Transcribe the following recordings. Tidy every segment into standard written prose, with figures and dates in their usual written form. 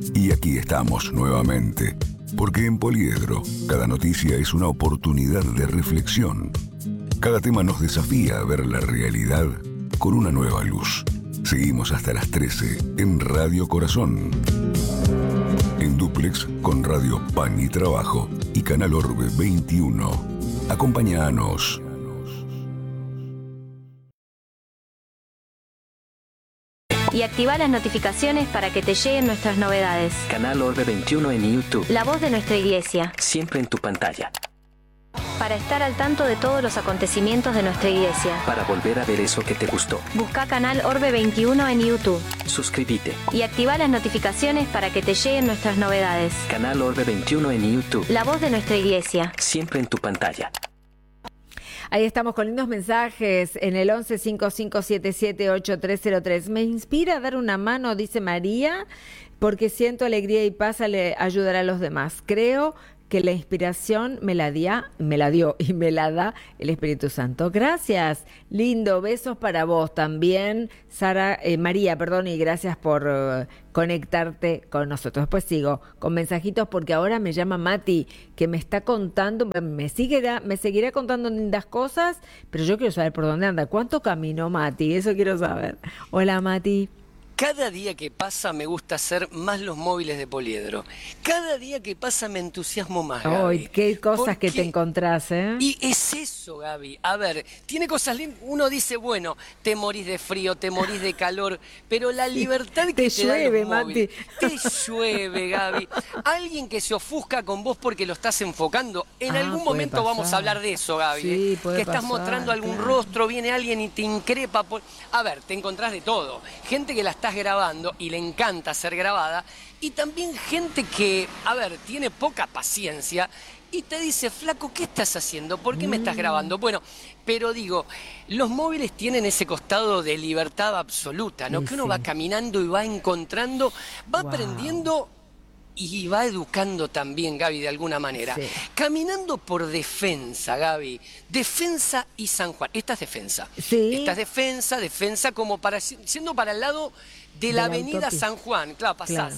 Y aquí estamos nuevamente, porque en Poliedro cada noticia es una oportunidad de reflexión. Cada tema nos desafía a ver la realidad con una nueva luz. Seguimos hasta las 13 en Radio Corazón. En dúplex con Radio Pan y Trabajo y Canal Orbe 21. Acompáñanos. Y activa las notificaciones para que te lleguen nuestras novedades. Canal Orbe 21 en YouTube. La voz de nuestra iglesia. Siempre en tu pantalla. Para estar al tanto de todos los acontecimientos de nuestra iglesia. Para volver a ver eso que te gustó. Busca Canal Orbe 21 en YouTube. Suscríbete. Y activa las notificaciones para que te lleguen nuestras novedades. Canal Orbe 21 en YouTube. La voz de nuestra iglesia. Siempre en tu pantalla. Ahí estamos con lindos mensajes en el 1155778303. Me inspira a dar una mano, dice María, porque siento alegría y paz al ayudar a los demás. Creo que la inspiración me la dio y me la da el Espíritu Santo. Gracias, lindo, besos para vos también, María, y gracias por conectarte con nosotros. Después sigo con mensajitos porque ahora me llama Mati, que me está contando, me seguirá contando lindas cosas, pero yo quiero saber por dónde anda. ¿Cuánto caminó Mati? Eso quiero saber. Hola, Mati. Cada día que pasa me gusta hacer más los móviles de Poliedro. Cada día que pasa me entusiasmo más, Gaby. ¡Ay, qué cosas que te encontrás, eh! Y es eso, Gaby. A ver, tiene cosas lindas. Uno dice, bueno, te morís de frío, te morís de calor, pero la libertad que te llueve, da los móviles, Mati. te llueve, Gaby. Alguien que se ofusca con vos porque lo estás enfocando. En algún momento vamos a hablar de eso, Gaby. Sí, que estás mostrando algún rostro, viene alguien y te increpa. A ver, te encontrás de todo. Gente que la está grabando y le encanta ser grabada, y también gente que, a ver, tiene poca paciencia y te dice, flaco, ¿qué estás haciendo? ¿Por qué me estás grabando? Bueno, pero digo, los móviles tienen ese costado de libertad absoluta, ¿no? Que uno va caminando y va encontrando, va aprendiendo y va educando también, Gaby, de alguna manera. Sí. Caminando por Defensa, Gaby. Defensa y San Juan. Esta es Defensa. Sí. Esta es Defensa como siendo para el lado de la avenida San Juan. Claro,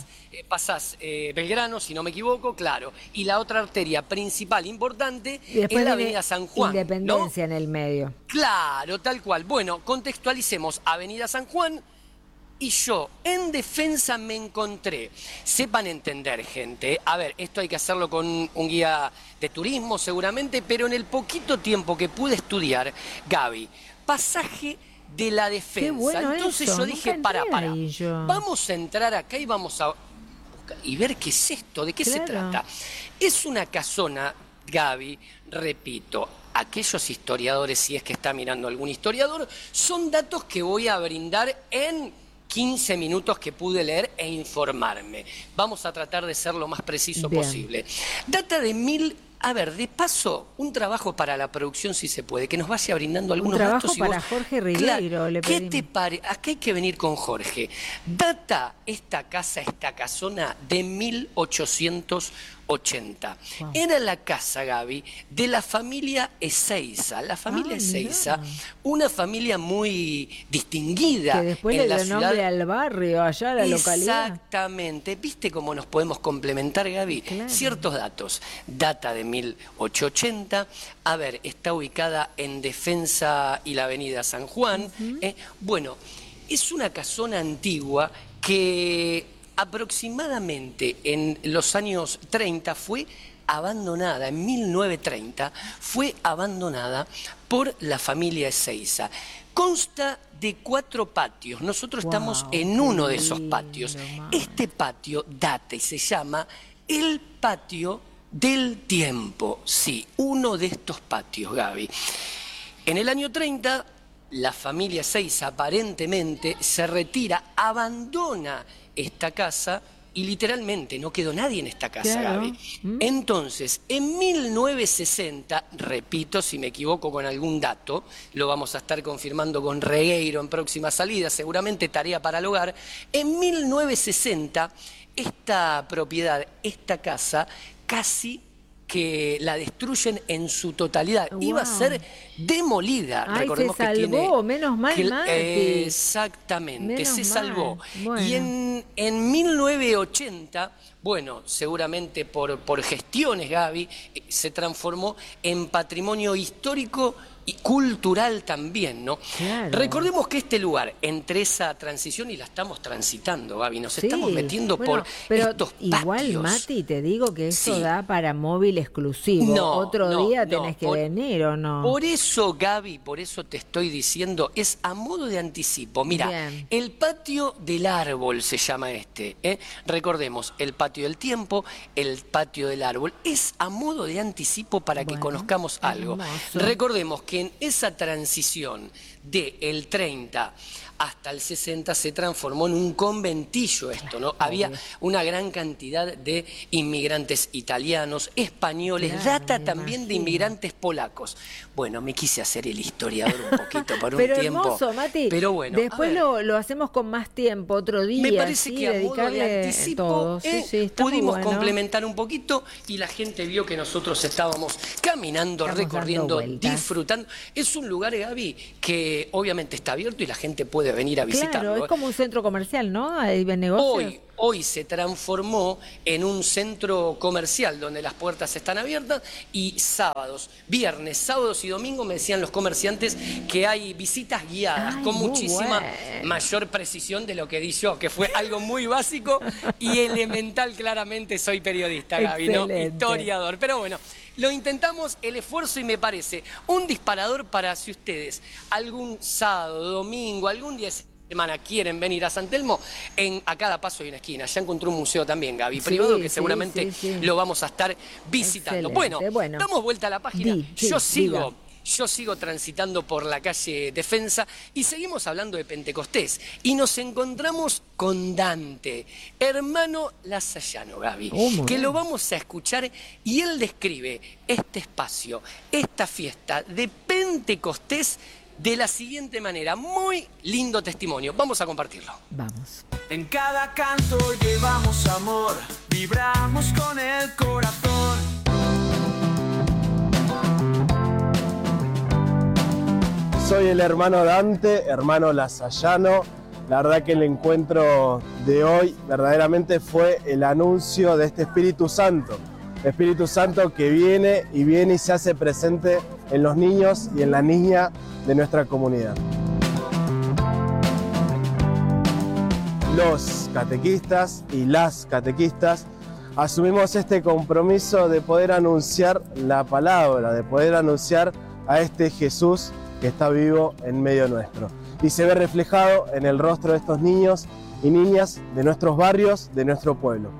pasás Belgrano, si no me equivoco, claro. Y la otra arteria principal importante es la avenida San Juan. Independencia, ¿no? En el medio. Claro, tal cual. Bueno, contextualicemos. Avenida San Juan. Y yo, en Defensa, me encontré. Sepan entender, gente. A ver, esto hay que hacerlo con un guía de turismo, seguramente, pero en el poquito tiempo que pude estudiar, Gaby, pasaje de la Defensa. Qué bueno. Entonces eso. yo dije, para. Yo. Vamos a entrar acá y vamos a buscar y ver qué es esto, de qué se trata. Es una casona, Gaby, repito. Aquellos historiadores, si es que está mirando algún historiador, son datos que voy a brindar en 15 minutos que pude leer e informarme. Vamos a tratar de ser lo más preciso posible. Data de de paso, un trabajo para la producción, si se puede, que nos vaya brindando algunos datos. Un trabajo para Jorge Ribeiro, le pedimos. ¿Qué te parece? Acá hay que venir con Jorge. Data esta casona de 1880. Wow. Era la casa, Gaby, de la familia Ezeiza. La familia Ezeiza, una familia muy distinguida. Que después en le la dio ciudad. Nombre al barrio, allá a la localidad. Exactamente. ¿Viste cómo nos podemos complementar, Gaby? Claro. Ciertos datos. Data de 1880. A ver, está ubicada en Defensa y la avenida San Juan. Bueno, es una casona antigua que aproximadamente en los años 30 fue abandonada, en 1930 fue abandonada por la familia Ezeiza. Consta de 4 patios. Nosotros estamos en uno de esos patios. Este patio data y se llama el patio del tiempo. Sí, uno de estos patios, Gaby. En el año 30, la familia Ezeiza aparentemente se retira, abandona esta casa y literalmente no quedó nadie en esta casa, Gaby. Entonces, en 1960, repito, si me equivoco con algún dato, lo vamos a estar confirmando con Regueiro en próxima salida, seguramente tarea para el hogar. En 1960, esta propiedad, esta casa, casi que la destruyen en su totalidad. Wow. Iba a ser demolida. Ay, Recordemos se salvó, que tiene... menos mal, Mati. Exactamente, Menos se mal. salvó. Bueno. Y en 1980, bueno, seguramente por gestiones, Gaby, se transformó en patrimonio histórico y cultural también, ¿no? Claro. Recordemos que este lugar, entre esa transición, y la estamos transitando, Gaby, nos estamos metiendo bueno, por pero estos igual, patios. Mati, te digo que eso Sí. da para móvil exclusivo. No, Otro día tenés que por- venir, ¿o no? Por eso, Gaby, por eso te estoy diciendo, es a modo de anticipo. Mira, Bien. el patio del árbol se llama este, ¿eh? Recordemos, el patio del tiempo, el patio del árbol, es a modo de anticipo para que Bueno, conozcamos algo. hermoso. Recordemos que en esa transición del 30 hasta el 60 se transformó en un conventillo esto, ¿no? Había una gran cantidad de inmigrantes italianos, españoles, Claro, data me también de imagino. inmigrantes polacos. Bueno, me quise hacer el historiador un poquito por un Pero tiempo. hermoso, Mati. Pero bueno, a después ver, lo hacemos con más tiempo, otro día. me parece sí, que a modo de dedicarle anticipo todo. Sí, sí, está muy pudimos bueno. complementar un poquito y la gente vio que nosotros estábamos caminando, Estamos recorriendo, dando vueltas. disfrutando. Es un lugar, Gaby, que obviamente está abierto y la gente puede venir a visitarlo. Claro, es como un centro comercial, ¿no? Ahí ven negocios. Hoy se transformó en un centro comercial donde las puertas están abiertas y viernes, sábados y domingos me decían los comerciantes que hay visitas guiadas Ay, con muy muchísima bueno. mayor precisión de lo que di yo, que fue algo muy básico y elemental. Claramente soy periodista, Gaby, no Excelente. historiador. Pero bueno, lo intentamos, el esfuerzo, y me parece un disparador para si ustedes algún sábado, domingo, algún día de semana quieren venir a San Telmo, a cada paso hay una esquina. Ya encontré un museo también, Gaby, Sí, privado, que sí, seguramente sí, sí. lo vamos a estar visitando. Excelente, Bueno, damos vuelta a la página. Sí, diga. Yo sigo transitando por la calle Defensa y seguimos hablando de Pentecostés. Y nos encontramos con Dante, hermano lasallano, Gaby, Muy que bien. lo vamos a escuchar y él describe este espacio, esta fiesta de Pentecostés de la siguiente manera. Muy lindo testimonio. Vamos a compartirlo. Vamos. En cada canto llevamos amor, vibramos con el corazón. Soy el hermano Dante, hermano lasallano. La verdad que el encuentro de hoy verdaderamente fue el anuncio de este Espíritu Santo. Espíritu Santo que viene y se hace presente en los niños y en la niña de nuestra comunidad. Los catequistas y las catequistas asumimos este compromiso de poder anunciar la palabra, de poder anunciar a este Jesús que está vivo en medio nuestro. Y se ve reflejado en el rostro de estos niños y niñas de nuestros barrios, de nuestro pueblo.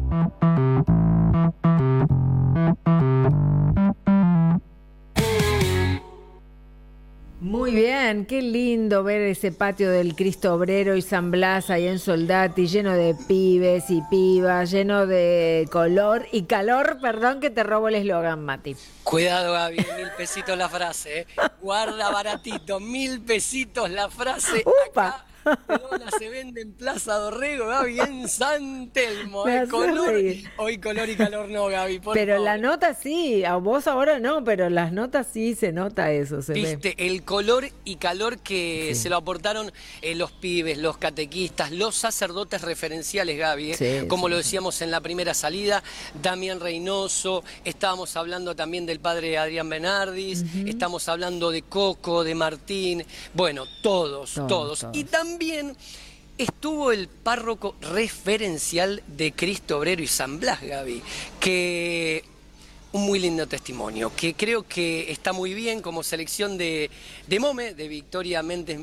Muy bien, qué lindo ver ese patio del Cristo Obrero y San Blas ahí en Soldati, lleno de pibes y pibas, lleno de color y calor. Perdón que te robo el eslogan, Mati. Cuidado, Gaby, 1.000 pesitos la frase, ¿eh? Guarda baratito, 1.000 pesitos la frase. ¡Upa! Acá, Pedona se vende en Plaza Dorrego, Gaby, en San Telmo. Me haces reír. Hoy color y calor no, Gaby, por Pero favor. la nota sí, a vos ahora no, pero las notas sí se nota eso, se ve. Viste, el color y calor que se lo aportaron los pibes, los catequistas, los sacerdotes referenciales, Gaby, Sí, como sí, lo decíamos en la primera salida, Damián Reynoso, estábamos hablando también del padre Adrián Bernardis, estamos hablando de Coco, de Martín, bueno, todos. Y también estuvo el párroco referencial de Cristo Obrero y San Blas, Gaby, que un muy lindo testimonio, que creo que está muy bien como selección de Mome, de Victoria Montes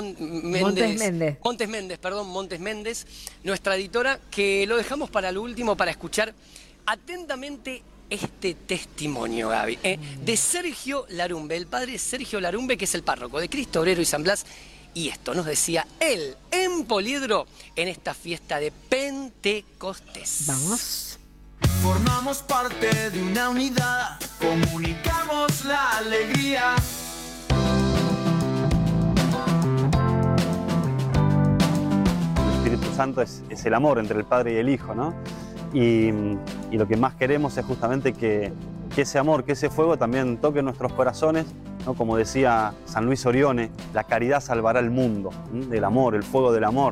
Méndez, nuestra editora, que lo dejamos para lo último para escuchar atentamente este testimonio, Gaby, de Sergio Larumbe, el padre Sergio Larumbe, que es el párroco de Cristo Obrero y San Blas. Y esto nos decía él en Poliedro en esta fiesta de Pentecostés. Vamos. Formamos parte de una unidad, comunicamos la alegría. El Espíritu Santo es el amor entre el Padre y el Hijo, ¿no? Y lo que más queremos es justamente que que ese amor, que ese fuego también toque nuestros corazones, ¿no? Como decía San Luis Orione, la caridad salvará el mundo, el amor, el fuego del amor.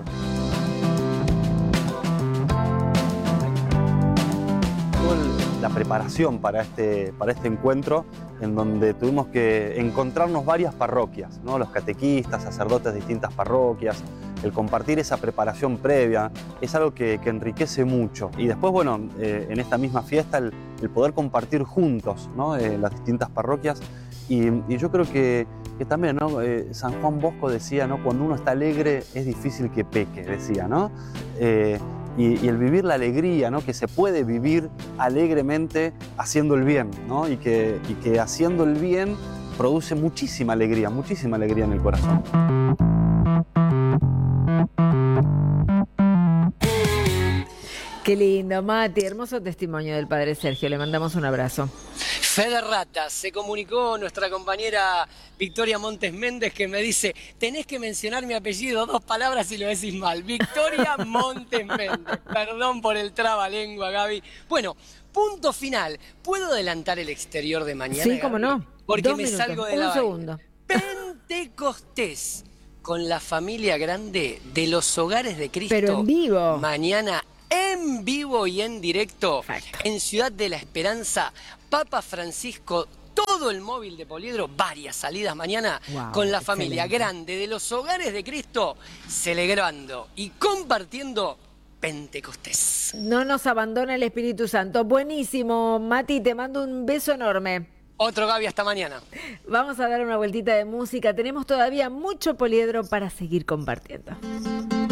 La preparación para este encuentro, en donde tuvimos que encontrarnos varias parroquias, ¿no? Los catequistas, sacerdotes de distintas parroquias, el compartir esa preparación previa es algo que enriquece mucho. Y después, bueno, en esta misma fiesta, el poder compartir juntos, ¿no? Las distintas parroquias. Y yo creo que también, ¿no? San Juan Bosco decía, ¿no? Cuando uno está alegre es difícil que peque, decía, ¿no? Y el vivir la alegría, ¿no? Que se puede vivir alegremente haciendo el bien, ¿no? Y que haciendo el bien produce muchísima alegría en el corazón. Qué lindo, Mati, hermoso testimonio del padre Sergio, le mandamos un abrazo. Fe de ratas, se comunicó nuestra compañera Victoria Montes Méndez, que me dice, tenés que mencionar mi apellido 2 palabras y lo decís mal. Victoria Montes Méndez, perdón por el trabalengua, Gaby. Bueno, punto final. ¿Puedo adelantar el exterior de mañana, Sí, cómo no. Porque 2 me minutos, salgo de un la segundo. Pentecostés, con la familia grande de los Hogares de Cristo. Pero en vivo. Mañana en vivo y en directo. Perfecto. En Ciudad de la Esperanza, Papa Francisco, todo el móvil de Poliedro, varias salidas mañana, Wow, con la excelente. familia grande de los Hogares de Cristo, celebrando y compartiendo Pentecostés. No nos abandona el Espíritu Santo. Buenísimo, Mati, te mando un beso enorme. Otro Gaby, hasta mañana. Vamos a dar una vueltita de música. Tenemos todavía mucho Poliedro para seguir compartiendo.